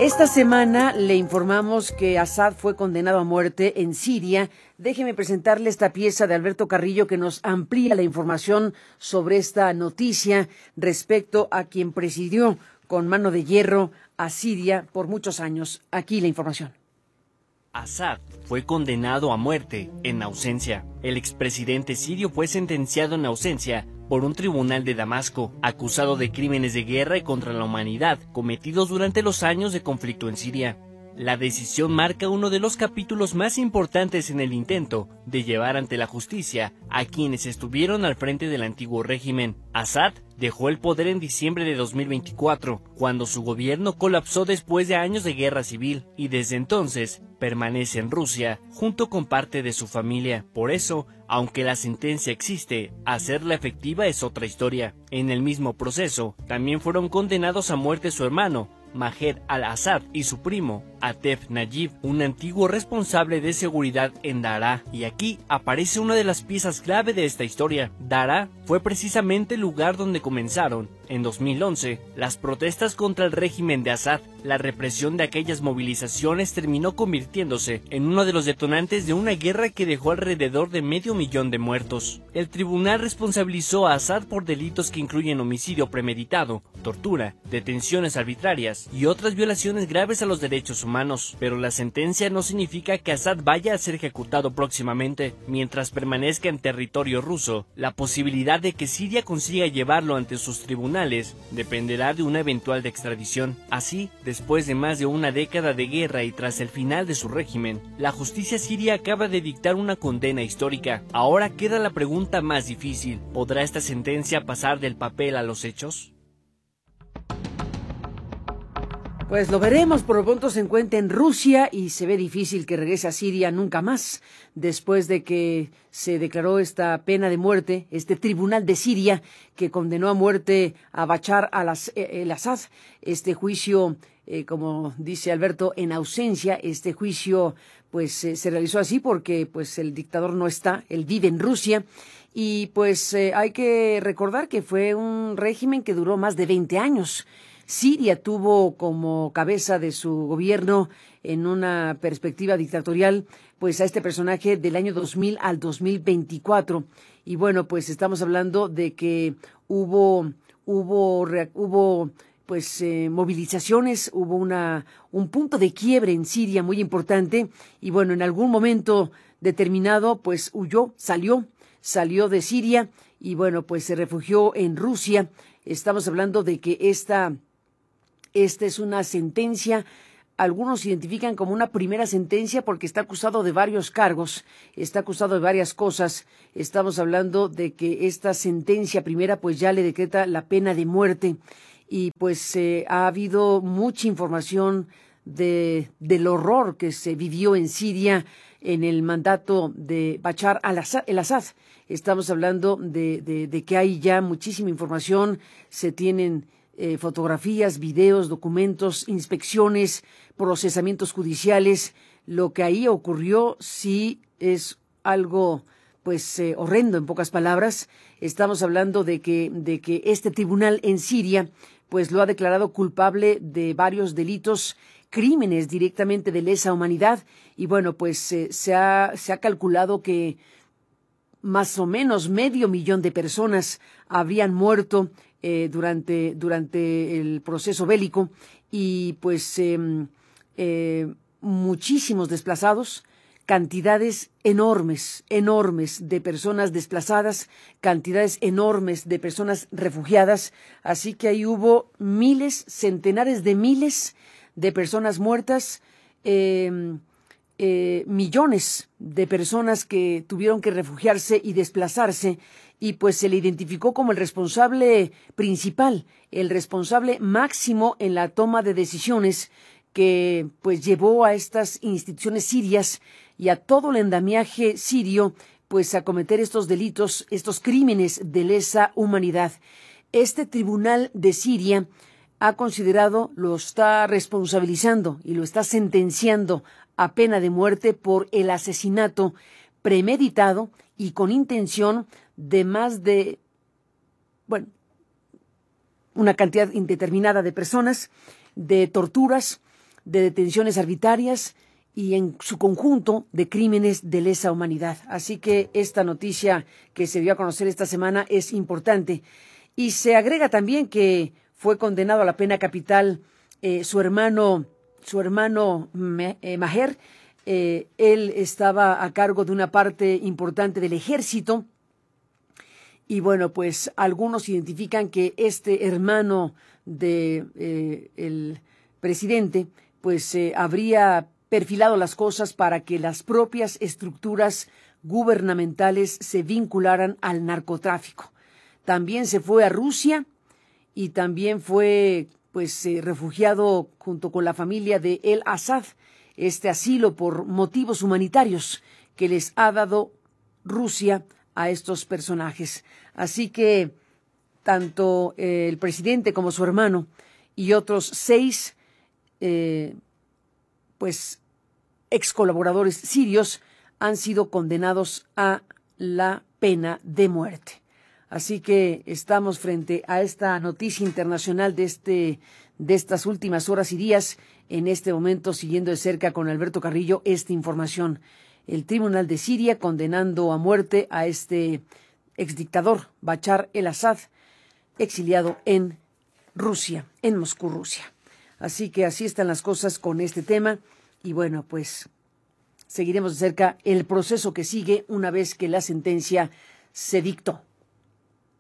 Esta semana le informamos que Assad fue condenado a muerte en Siria. Déjeme presentarle esta pieza de Alberto Carrillo que nos amplía la información sobre esta noticia respecto a quien presidió con mano de hierro a Siria por muchos años. Aquí la información. Assad fue condenado a muerte en ausencia. El expresidente sirio fue sentenciado en ausencia por un tribunal de Damasco, acusado de crímenes de guerra y contra la humanidad cometidos durante los años de conflicto en Siria. La decisión marca uno de los capítulos más importantes en el intento de llevar ante la justicia a quienes estuvieron al frente del antiguo régimen. Assad dejó el poder en diciembre de 2024, cuando su gobierno colapsó después de años de guerra civil, y desde entonces permanece en Rusia junto con parte de su familia. Por eso, aunque la sentencia existe, hacerla efectiva es otra historia. En el mismo proceso, también fueron condenados a muerte su hermano, Maher al-Assad, y su primo, Atef Najib, un antiguo responsable de seguridad en Daraa. Y aquí aparece una de las piezas clave de esta historia. Daraa fue precisamente el lugar donde comenzaron, en 2011, las protestas contra el régimen de Assad. La represión de aquellas movilizaciones terminó convirtiéndose en uno de los detonantes de una guerra que dejó alrededor de 500.000 de muertos. El tribunal responsabilizó a Assad por delitos que incluyen homicidio premeditado, tortura, detenciones arbitrarias y otras violaciones graves a los derechos humanos. Pero la sentencia no significa que Assad vaya a ser ejecutado próximamente. Mientras permanezca en territorio ruso, la posibilidad de que Siria consiga llevarlo ante sus tribunales dependerá de una eventual extradición. Así, después de más de una década de guerra y tras el final de su régimen, la justicia siria acaba de dictar una condena histórica. Ahora queda la pregunta más difícil: ¿podrá esta sentencia pasar del papel a los hechos? Pues lo veremos. Por lo pronto se encuentra en Rusia y se ve difícil que regrese a Siria nunca más, después de que se declaró esta pena de muerte, este tribunal de Siria que condenó a muerte a Bashar al-Assad. Este juicio, como dice Alberto, en ausencia. Este juicio pues se realizó así porque pues el dictador no está, él vive en Rusia. Y pues hay que recordar que fue un régimen que duró más de 20 años. Siria tuvo como cabeza de su gobierno, en una perspectiva dictatorial, pues a este personaje del año 2000 al 2024. Y bueno, pues estamos hablando de que hubo pues movilizaciones, hubo un punto de quiebre en Siria muy importante. Y bueno, en algún momento determinado, pues huyó, salió de Siria y bueno, pues se refugió en Rusia. Estamos hablando de que esta es una sentencia, algunos identifican como una primera sentencia porque está acusado de varios cargos, está acusado de varias cosas. Estamos hablando de que esta sentencia primera pues ya le decreta la pena de muerte y pues ha habido mucha información del horror que se vivió en Siria en el mandato de Bashar al-Assad. Estamos hablando de que hay ya muchísima información, se tienen fotografías, videos, documentos, inspecciones, procesamientos judiciales. Lo que ahí ocurrió sí es algo pues horrendo, en pocas palabras. Estamos hablando de que este tribunal en Siria pues lo ha declarado culpable de varios delitos, crímenes directamente de lesa humanidad. Y bueno, pues se ha calculado que más o menos 500.000 de personas habrían muerto durante el proceso bélico y pues muchísimos desplazados, cantidades enormes de personas desplazadas, cantidades enormes de personas refugiadas. Así que ahí hubo miles, centenares de miles de personas muertas, millones de personas que tuvieron que refugiarse y desplazarse, y pues se le identificó como el responsable principal, el responsable máximo en la toma de decisiones que pues llevó a estas instituciones sirias y a todo el andamiaje sirio pues a cometer estos delitos, estos crímenes de lesa humanidad. Este tribunal de Siria ha considerado, lo está responsabilizando y lo está sentenciando a pena de muerte por el asesinato premeditado y con intención de más de, una cantidad indeterminada de personas, de torturas, de detenciones arbitrarias y en su conjunto de crímenes de lesa humanidad. Así que esta noticia que se dio a conocer esta semana es importante. Y se agrega también que fue condenado a la pena capital su hermano Maher. Él estaba a cargo de una parte importante del ejército. Y bueno, pues algunos identifican que este hermano de el presidente pues habría perfilado las cosas para que las propias estructuras gubernamentales se vincularan al narcotráfico. También se fue a Rusia y también fue pues refugiado junto con la familia de El Assad, este asilo por motivos humanitarios que les ha dado Rusia a estos personajes. Así que tanto el presidente como su hermano y otros 6 pues ex colaboradores sirios han sido condenados a la pena de muerte. Así que estamos frente a esta noticia internacional de estas últimas horas y días, en este momento siguiendo de cerca con Alberto Carrillo esta información. El Tribunal de Siria condenando a muerte a este exdictador Bashar el-Assad, exiliado en Rusia, en Moscú, Rusia. Así que así están las cosas con este tema y bueno, pues seguiremos de cerca el proceso que sigue una vez que la sentencia se dictó.